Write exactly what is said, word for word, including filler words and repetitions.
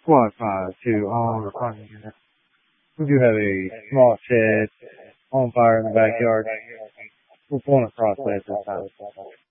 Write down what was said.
Squad five to all recording unit. We do have a small shed on fire in the backyard. We're pulling across that this time.